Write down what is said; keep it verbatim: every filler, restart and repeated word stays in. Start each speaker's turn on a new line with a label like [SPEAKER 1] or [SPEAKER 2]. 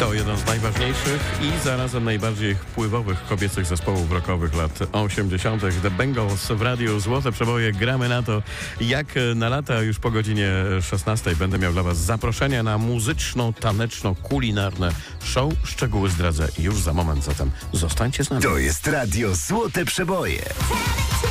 [SPEAKER 1] To jeden z najważniejszych i zarazem najbardziej wpływowych kobiecych zespołów rockowych lat osiemdziesiątych. The Bangles w radiu Złote Przeboje. Gramy na to jak na lata. Już po godzinie szesnastej będę miał dla Was zaproszenia na muzyczno-taneczno-kulinarne show. Szczegóły zdradzę już za moment, zatem zostańcie z nami.
[SPEAKER 2] To jest radio Złote Przeboje.